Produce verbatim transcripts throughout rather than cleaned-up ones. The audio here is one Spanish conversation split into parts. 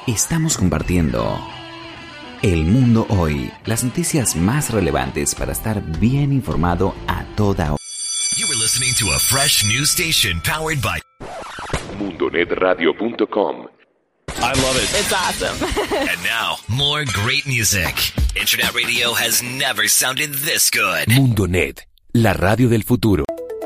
Estamos compartiendo El Mundo Hoy, las noticias más relevantes para estar bien informado a toda hora. You were listening to a fresh news station powered by mundonet radio punto com. I love it. It's awesome. And now, more great music. Internet radio has never sounded this good. Mundonet, la radio del futuro.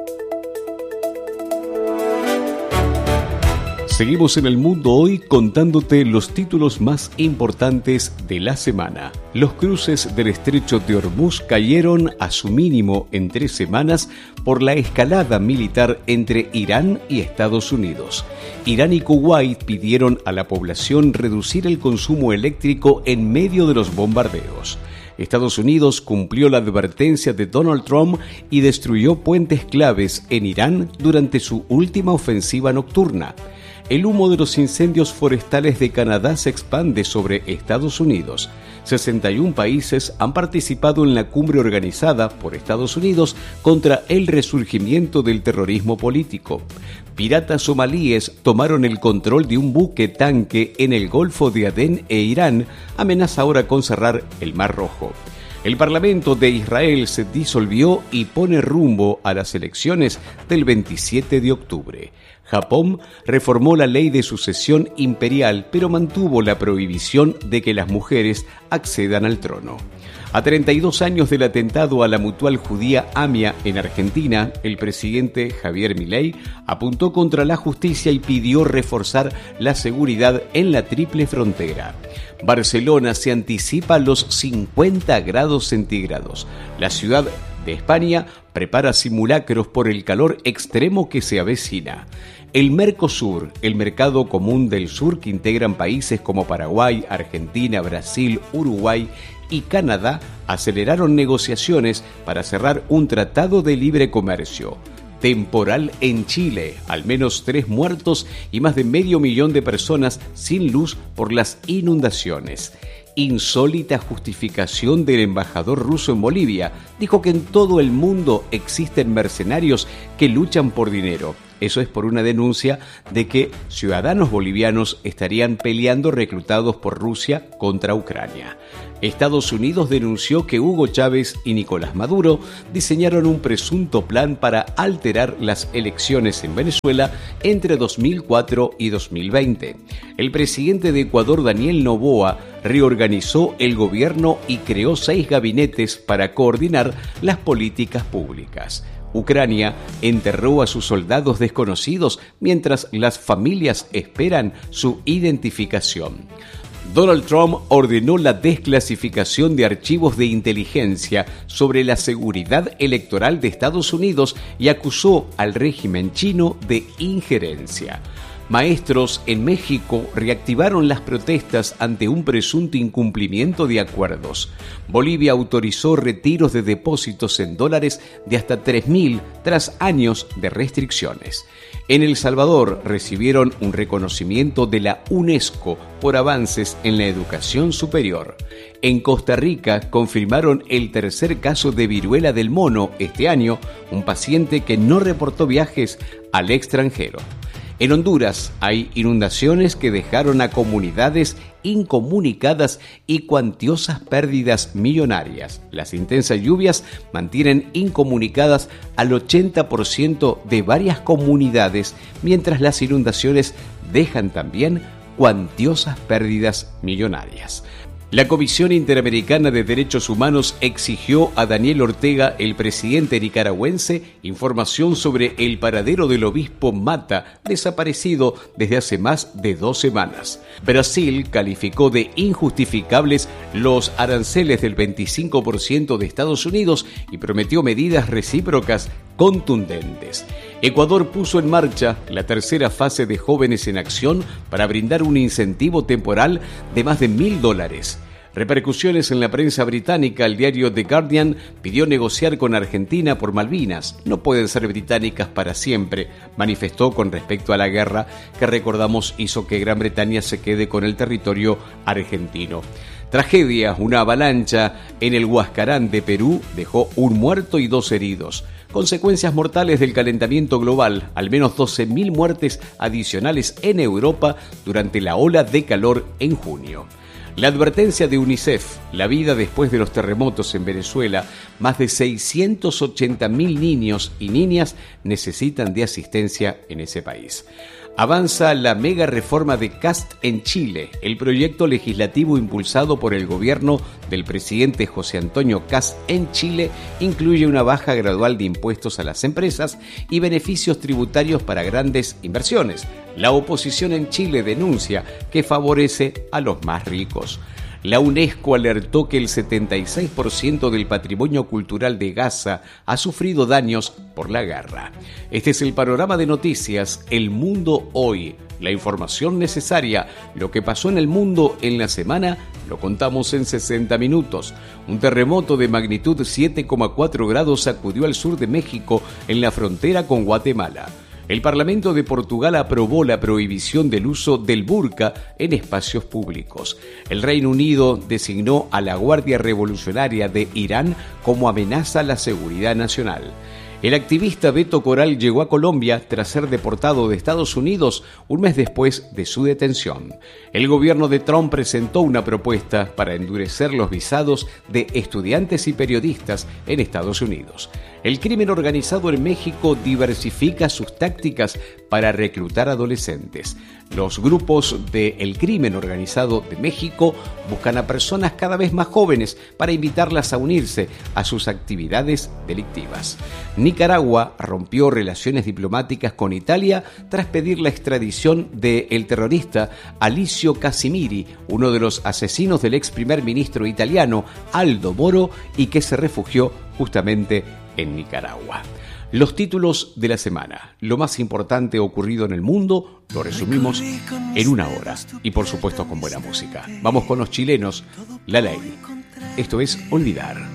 Seguimos en El Mundo Hoy contándote los títulos más importantes de la semana. Los cruces del estrecho de Hormuz cayeron a su mínimo en tres semanas por la escalada militar entre Irán y Estados Unidos. Irán y Kuwait pidieron a la población reducir el consumo eléctrico en medio de los bombardeos. Estados Unidos cumplió la advertencia de Donald Trump y destruyó puentes claves en Irán durante su última ofensiva nocturna. El humo de los incendios forestales de Canadá se expande sobre Estados Unidos. sesenta y un países han participado en la cumbre organizada por Estados Unidos contra el resurgimiento del terrorismo político. Piratas somalíes tomaron el control de un buque tanque en el Golfo de Adén e Irán amenaza ahora con cerrar el Mar Rojo. El Parlamento de Israel se disolvió y pone rumbo a las elecciones del veintisiete de octubre. Japón reformó la ley de sucesión imperial, pero mantuvo la prohibición de que las mujeres accedan al trono. A treinta y dos años del atentado a la mutual judía AMIA en Argentina, el presidente Javier Milei apuntó contra la justicia y pidió reforzar la seguridad en la triple frontera. Barcelona se anticipa a los cincuenta grados centígrados. La ciudad de España prepara simulacros por el calor extremo que se avecina. El Mercosur, el mercado común del sur que integran países como Paraguay, Argentina, Brasil, Uruguay y Canadá, aceleraron negociaciones para cerrar un tratado de libre comercio. Temporal en Chile, al menos tres muertos y más de medio millón de personas sin luz por las inundaciones. Insólita justificación del embajador ruso en Bolivia. Dijo que en todo el mundo existen mercenarios que luchan por dinero. Eso es por una denuncia de que ciudadanos bolivianos estarían peleando reclutados por Rusia contra Ucrania. Estados Unidos denunció que Hugo Chávez y Nicolás Maduro diseñaron un presunto plan para alterar las elecciones en Venezuela entre dos mil cuatro y dos mil veinte. El presidente de Ecuador, Daniel Noboa, reorganizó el gobierno y creó seis gabinetes para coordinar las políticas públicas. Ucrania enterró a sus soldados desconocidos mientras las familias esperan su identificación. Donald Trump ordenó la desclasificación de archivos de inteligencia sobre la seguridad electoral de Estados Unidos y acusó al régimen chino de injerencia. Maestros en México reactivaron las protestas ante un presunto incumplimiento de acuerdos. Bolivia autorizó retiros de depósitos en dólares de hasta tres mil tras años de restricciones. En El Salvador recibieron un reconocimiento de la UNESCO por avances en la educación superior. En Costa Rica confirmaron el tercer caso de viruela del mono este año, un paciente que no reportó viajes al extranjero. En Honduras hay inundaciones que dejaron a comunidades incomunicadas y cuantiosas pérdidas millonarias. Las intensas lluvias mantienen incomunicadas al ochenta por ciento de varias comunidades, mientras las inundaciones dejan también cuantiosas pérdidas millonarias. La Comisión Interamericana de Derechos Humanos exigió a Daniel Ortega, el presidente nicaragüense, información sobre el paradero del obispo Mata, desaparecido desde hace más de dos semanas. Brasil calificó de injustificables los aranceles del veinticinco por ciento de Estados Unidos y prometió medidas recíprocas contundentes. Ecuador puso en marcha la tercera fase de Jóvenes en Acción para brindar un incentivo temporal de más de mil dólares. Repercusiones en la prensa británica. El diario The Guardian pidió negociar con Argentina por Malvinas. No pueden ser británicas para siempre, manifestó con respecto a la guerra que, recordamos, hizo que Gran Bretaña se quede con el territorio argentino. Tragedia, una avalancha en el Huascarán de Perú dejó un muerto y dos heridos. Consecuencias mortales del calentamiento global, al menos doce mil muertes adicionales en Europa durante la ola de calor en junio. La advertencia de UNICEF, la vida después de los terremotos en Venezuela, más de seiscientos ochenta mil niños y niñas necesitan de asistencia en ese país. Avanza la mega reforma de C A S T en Chile. El proyecto legislativo impulsado por el gobierno del presidente José Antonio Kast en Chile incluye una baja gradual de impuestos a las empresas y beneficios tributarios para grandes inversiones. La oposición en Chile denuncia que favorece a los más ricos. La UNESCO alertó que el setenta y seis por ciento del patrimonio cultural de Gaza ha sufrido daños por la guerra. Este es el panorama de noticias, El Mundo Hoy. La información necesaria, lo que pasó en el mundo en la semana, lo contamos en sesenta minutos. Un terremoto de magnitud siete coma cuatro grados sacudió al sur de México en la frontera con Guatemala. El Parlamento de Portugal aprobó la prohibición del uso del burka en espacios públicos. El Reino Unido designó a la Guardia Revolucionaria de Irán como amenaza a la seguridad nacional. El activista Beto Coral llegó a Colombia tras ser deportado de Estados Unidos un mes después de su detención. El gobierno de Trump presentó una propuesta para endurecer los visados de estudiantes y periodistas en Estados Unidos. El crimen organizado en México diversifica sus tácticas para reclutar adolescentes. Los grupos del crimen organizado de México buscan a personas cada vez más jóvenes para invitarlas a unirse a sus actividades delictivas. Nicaragua rompió relaciones diplomáticas con Italia tras pedir la extradición del terrorista Alicio Casimiri, uno de los asesinos del ex primer ministro italiano Aldo Moro y que se refugió justamente en Nicaragua. Los títulos de la semana, lo más importante ocurrido en el mundo, lo resumimos en una hora y por supuesto con buena música. Vamos con los chilenos, La Ley. Esto es Olvidar.